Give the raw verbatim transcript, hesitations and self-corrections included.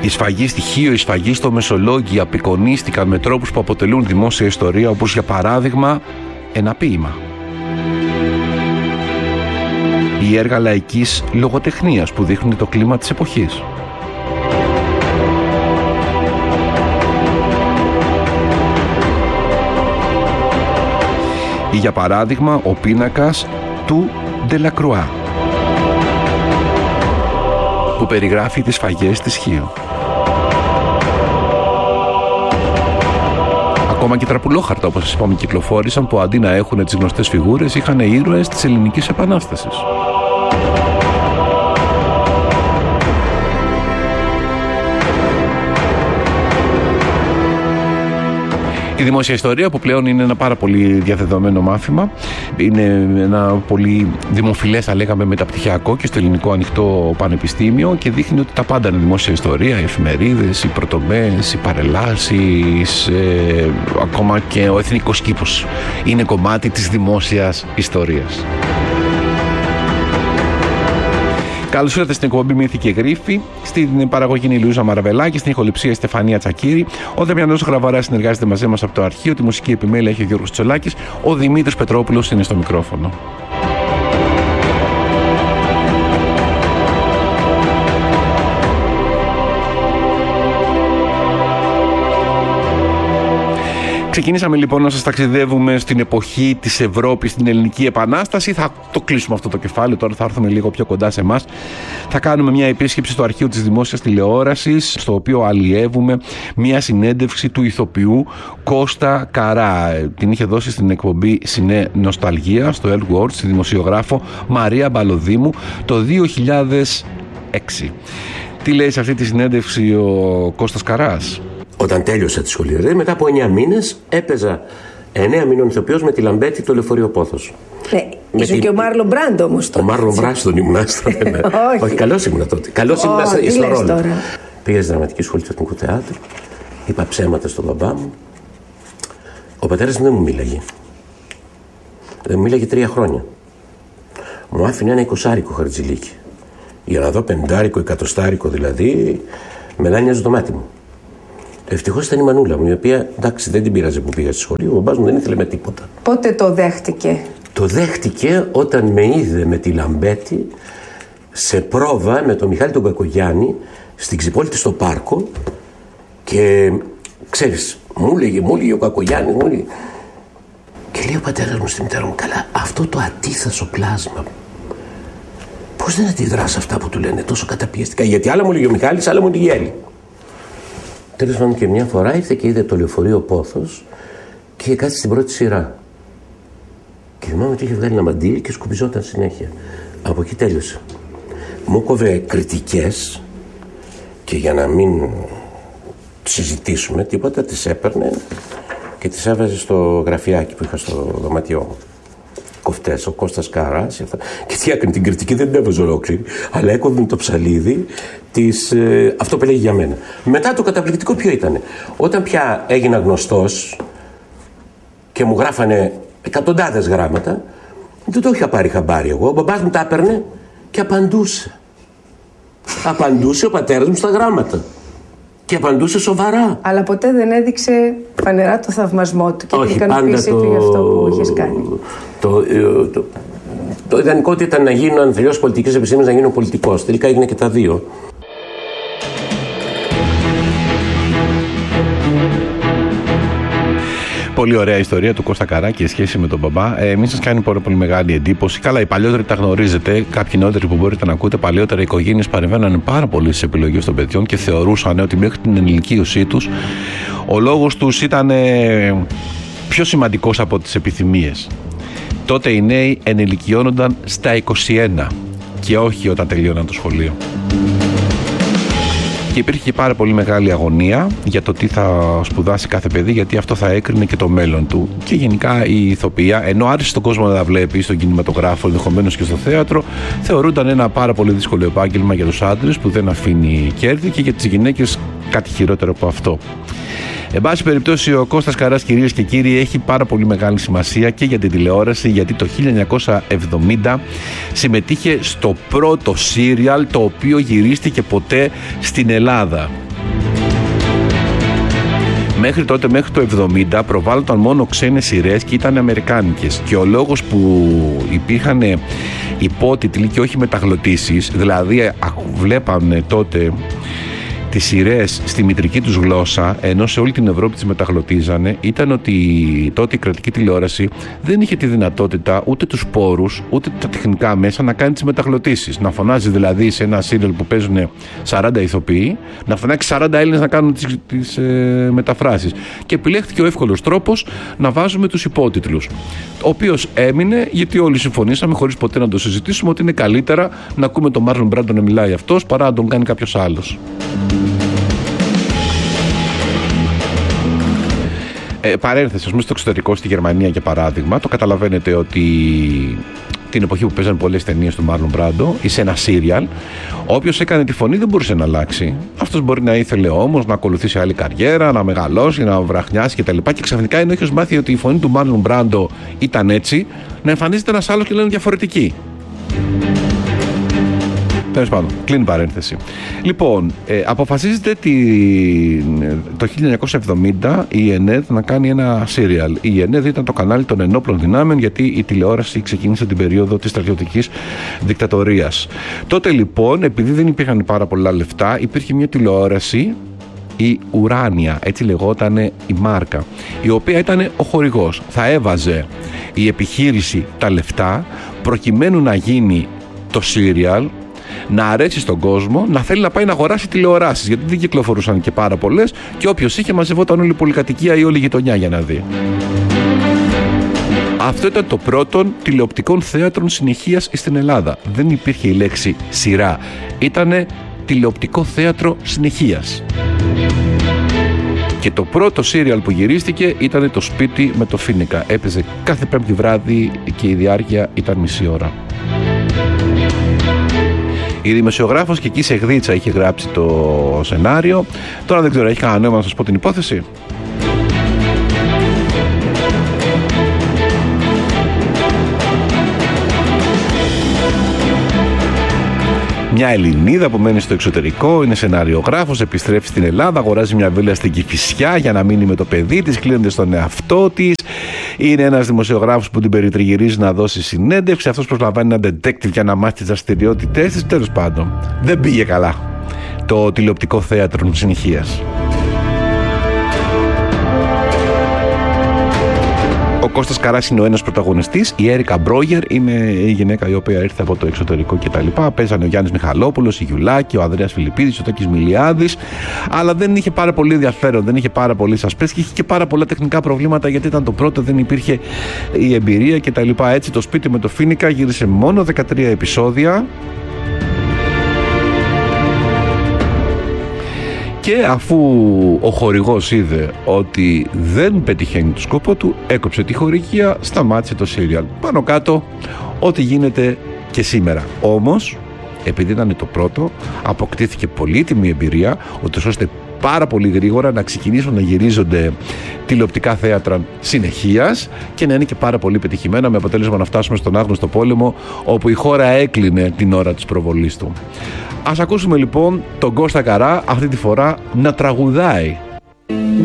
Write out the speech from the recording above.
Η σφαγή στη Χίο, η σφαγή στο Μεσολόγγι απεικονίστηκαν με τρόπους που αποτελούν δημόσια ιστορία, όπως για παράδειγμα ένα ποίημα. Ή έργα λαϊκής λογοτεχνίας που δείχνουν το κλίμα της εποχής. Ή για παράδειγμα ο πίνακας του Ντελακρουά που περιγράφει τις σφαγές της Χίο. Ακόμα και τραπουλόχαρτα, όπως σας είπαμε, κυκλοφόρησαν που αντί να έχουν τις γνωστές φιγούρες είχαν ήρωες της Ελληνικής Επανάστασης. Η δημόσια ιστορία, που πλέον είναι ένα πάρα πολύ διαδεδομένο μάθημα, είναι ένα πολύ δημοφιλές, θα λέγαμε, μεταπτυχιακό και στο Ελληνικό Ανοιχτό Πανεπιστήμιο, και δείχνει ότι τα πάντα είναι δημόσια ιστορία, οι εφημερίδες, οι πρωτομές, οι παρελάσεις, ε, ακόμα και ο εθνικός κήπος είναι κομμάτι της δημόσιας ιστορίας. Καλώς ήρθατε στην εκπομπή Μύθοι και Γρίφοι. Στην παραγωγή είναι η Λουίζα Μαραβελάκη, στην ηχοληψία η Στεφανία Τσακύρη. Ο Δεμιανός Γραβαράς συνεργάζεται μαζί μας από το αρχείο. Τη μουσική επιμέλεια έχει ο Γιώργος Τσολάκης. Ο Δημήτρης Πετρόπουλος είναι στο μικρόφωνο. Ξεκινήσαμε λοιπόν να σας ταξιδεύουμε στην εποχή της Ευρώπης, στην Ελληνική Επανάσταση. Θα το κλείσουμε αυτό το κεφάλαιο, τώρα θα έρθουμε λίγο πιο κοντά σε εμάς. Θα κάνουμε μια επίσκεψη στο αρχείο της Δημόσιας Τηλεόρασης, στο οποίο αλλιεύουμε μια συνέντευξη του ηθοποιού Κώστα Καρά. Την είχε δώσει στην εκπομπή Σινέ Νοσταλγία, στο L World, στη δημοσιογράφο Μαρία Μπαλοδήμου το δύο χιλιάδες έξι. Τι λέει σε αυτή τη συνέντευξη ο Κώστας Καράς? Όταν τέλειωσα τη σχολή, δηλαδή μετά από εννιά μήνες έπαιζα εννιά μήνων ηθοποιός με τη Λαμπέτη, το Λεωφορείο Πόθος. Ναι, ήσουν την... και ο Μάρλον Μπράντο όμως τότε. Ο Μάρλον Μπράντο τον ήμουν άστρο. Όχι, όχι καλός ήμουν τότε. Καλός ήμουν στο ρόλο. Πήγα στη Δραματική Σχολή του Εθνικού Θεάτρου, είπα ψέματα στον μπαμπά μου. Ο πατέρας μου δεν μου μίλαγε. Δεν μου μίλαγε τρία χρόνια. Μου άφηνε ένα εικοσάρικο χαρτζηλίκι. Για να δω πεντάρικο, εκατοστάρικο δηλαδή, μελάνιαζε το μάτι μου. Ευτυχώς ήταν η μανούλα μου, η οποία εντάξει δεν την πείραζε που πήγα στη σχολή, ο μπαμπάς μου δεν ήθελε με τίποτα. Πότε το δέχτηκε? Το δέχτηκε όταν με είδε με τη Λαμπέτη σε πρόβα με τον Μιχάλη τον Κακογιάννη στην Ξυπόλυτη στο πάρκο, και ξέρεις, μου έλεγε, μου έλεγε ο Κακογιάννης, μου έλεγε. Και λέει ο πατέρας μου στη μητέρα μου, καλά, αυτό το ατίθασο πλάσμα, πώς δεν αντιδράς αυτά που του λένε τόσο καταπιεστικά? Γιατί άλλα μου έλεγε ο Μιχάλης, άλλα μου έλεγε η Έλλη. Τέλος πάντων, και μια φορά ήρθε και είδε το Λεωφορείο Πόθος και είχε κάτσει στην πρώτη σειρά. Και θυμάμαι ότι είχε βγάλει ένα μαντίλι και σκουπιζόταν συνέχεια. Από εκεί τέλειωσε. Μου κόβε κριτικές και για να μην συζητήσουμε τίποτα, τις έπαιρνε και τις έβαζε στο γραφιάκι που είχα στο δωμάτιό μου. Κοφτές, ο Κώστας Καράς, και τι έκανε την κριτική, δεν την έβαζε ολόκληρη, αλλά έκοβε το ψαλίδι της, ε, αυτό που έλεγε για μένα. Μετά το καταπληκτικό ποιο ήτανε? Όταν πια έγινα γνωστός και μου γράφανε εκατοντάδες γράμματα, δεν το είχα πάρει χαμπάρι εγώ. Ο μπαμπάς μου τα έπαιρνε και απαντούσε. Απαντούσε ο πατέρας μου στα γράμματα. Και απαντούσε σοβαρά. Αλλά ποτέ δεν έδειξε φανερά το θαυμασμό του και όχι, την ικανοποίησή του για αυτό που είχες κάνει. Το, το, το, το ιδανικό ήταν να γίνω, αν τελειώσω πολιτικές επιστήμες, να γίνω πολιτικός. Τελικά έγινε και τα δύο. Πολύ ωραία ιστορία του Κώστα Καρά και η σχέση με τον μπαμπά. Ε, μην σας κάνει πολύ, πολύ μεγάλη εντύπωση. Καλά, οι παλιότεροι τα γνωρίζετε. Κάποιοι νεότεροι που μπορείτε να ακούτε, παλιότερα οι οικογένειες παρεμβαίνανε πάρα πολύ στις επιλογές των παιδιών και θεωρούσαν ότι μέχρι την ενηλικίωσή τους ο λόγος τους ήταν ε, πιο σημαντικός από τις επιθυμίες. Τότε οι νέοι ενηλικιώνονταν στα είκοσι ένα και όχι όταν τελείωναν το σχολείο. Και υπήρχε και πάρα πολύ μεγάλη αγωνία για το τι θα σπουδάσει κάθε παιδί, γιατί αυτό θα έκρινε και το μέλλον του. Και γενικά η ηθοποιία, ενώ άρεσε στον κόσμο να τα βλέπει στον κινηματογράφο, ενδεχομένως και στο θέατρο, θεωρούνταν ένα πάρα πολύ δύσκολο επάγγελμα για τους άντρες που δεν αφήνει κέρδη, και για τις γυναίκες κάτι χειρότερο από αυτό. Εν πάση περιπτώσει, ο Κώστας Καράς, κυρίες και κύριοι, έχει πάρα πολύ μεγάλη σημασία και για την τηλεόραση, γιατί το χίλια εννιακόσια εβδομήντα συμμετείχε στο πρώτο σύριαλ το οποίο γυρίστηκε ποτέ στην Ελλάδα. Μέχρι τότε, μέχρι το εβδομήντα, προβάλλονταν μόνο ξένες σειρές και ήταν αμερικάνικες. Και ο λόγος που υπήρχαν υπότιτλοι και όχι μεταγλωτήσεις, δηλαδή βλέπαμε τότε τις σειρές στη μητρική τους γλώσσα, ενώ σε όλη την Ευρώπη τις μεταγλωτίζανε, ήταν ότι τότε η κρατική τηλεόραση δεν είχε τη δυνατότητα, ούτε τους πόρους, ούτε τα τεχνικά μέσα να κάνει τις μεταγλωτήσεις. Να φωνάζει δηλαδή σε ένα σύριαλ που παίζουν σαράντα ηθοποιοί, να φωνάξει σαράντα Έλληνες να κάνουν τις, τις ε, μεταφράσεις. Και επιλέχθηκε ο εύκολος τρόπος να βάζουμε τους υπότιτλους. Ο οποίος έμεινε γιατί όλοι συμφωνήσαμε, χωρίς ποτέ να το συζητήσουμε, ότι είναι καλύτερα να ακούμε τον Μάρλον Μπράντο να μιλάει αυτός παρά να τον κάνει κάποιος άλλος. Ε, παρένθεση, ας πούμε, στο εξωτερικό, στη Γερμανία για παράδειγμα, το καταλαβαίνετε ότι την εποχή που παίζανε πολλές ταινίες του Μάρλον Μπράντο ή σε ένα σύριαλ, όποιος έκανε τη φωνή δεν μπορούσε να αλλάξει. Αυτός μπορεί να ήθελε όμως να ακολουθήσει άλλη καριέρα, να μεγαλώσει, να βραχνιάσει κτλ. Και, και ξαφνικά, ενώ έχει μάθει ότι η φωνή του Μάρλον Μπράντο ήταν έτσι, να εμφανίζεται ένας άλλος και λένε διαφορετική. Τέλος πάντων, κλείνει παρένθεση. Λοιπόν, ε, αποφασίζεται τη, το χίλια εννιακόσια εβδομήντα η ΕΝΕΔ να κάνει ένα σύριαλ. Η ΕΝΕΔ ήταν το κανάλι των ενόπλων δυνάμεων, γιατί η τηλεόραση ξεκίνησε την περίοδο της στρατιωτικής δικτατορίας. Τότε λοιπόν, επειδή δεν υπήρχαν πάρα πολλά λεφτά, υπήρχε μια τηλεόραση, η Ουράνια, έτσι λεγόταν η μάρκα, η οποία ήταν ο χορηγός. Θα έβαζε η επιχείρηση τα λεφτά προκειμένου να γίνει το σύριαλ, να αρέσει στον κόσμο, να θέλει να πάει να αγοράσει τηλεοράσεις, γιατί δεν κυκλοφορούσαν και πάρα πολλές και όποιος είχε μαζευόταν όλη η πολυκατοικία ή όλη η γειτονιά για να δει. Αυτό ήταν το πρώτο τηλεοπτικών θέατρων συνεχείας στην Ελλάδα. Δεν υπήρχε η λέξη σειρά. Ήτανε τηλεοπτικό θέατρο συνεχείας. Και το πρώτο σύριαλ που γυρίστηκε ήταν το Σπίτι με το Φίνικα. Έπαιζε κάθε πέμπτη βράδυ και η διάρκεια ήταν μισή ώρα. Η δημοσιογράφος και εκεί σε Γδίτσα είχε γράψει το σενάριο. Τώρα δεν ξέρω, έχει κανένα νόημα να σας πω την υπόθεση? Μια Ελληνίδα που μένει στο εξωτερικό, είναι σεναριογράφος, επιστρέφει στην Ελλάδα, αγοράζει μια βίλα στην Κηφισιά για να μείνει με το παιδί της, κλείνεται στον εαυτό της. Είναι ένας δημοσιογράφος που την περιτριγυρίζει να δώσει συνέντευξη. Αυτός προσλαμβάνει ένα detective για να μάθει τις δραστηριότητές της. Τέλος πάντων, δεν πήγε καλά το τηλεοπτικό θέατρο συνεχείας. Ο Κώστας Καράς είναι ο ένας πρωταγωνιστής. Η Έρικα Μπρόγερ είναι η γυναίκα η οποία ήρθε από το εξωτερικό κτλ. Παίζανε ο Γιάννης Μιχαλόπουλος, η Γιουλάκη, ο Ανδρέας Φιλιππίδης, ο Τάκης Μιλιάδης. Αλλά δεν είχε πάρα πολύ ενδιαφέρον, δεν είχε πάρα πολύ σασπένς και είχε και πάρα πολλά τεχνικά προβλήματα, γιατί ήταν το πρώτο, δεν υπήρχε η εμπειρία κτλ. Έτσι, το Σπίτι με το Φίνικα γύρισε μόνο δεκατρία επεισόδια. Και αφού ο χορηγός είδε ότι δεν πετυχαίνει το σκοπό του, έκοψε τη χορηγία, σταμάτησε το σύριαλ. Πάνω κάτω, ό,τι γίνεται και σήμερα. Όμως, επειδή ήταν το πρώτο, αποκτήθηκε πολύτιμη εμπειρία, ούτως ώστε πάρα πολύ γρήγορα να ξεκινήσουν να γυρίζονται τηλεοπτικά θέατρα συνεχείας και να είναι και πάρα πολύ πετυχημένα, με αποτέλεσμα να φτάσουμε στον άγνωστο πόλεμο, όπου η χώρα έκλεινε την ώρα της προβολής του. Ας ακούσουμε λοιπόν τον Κώστα Καρά αυτή τη φορά να τραγουδάει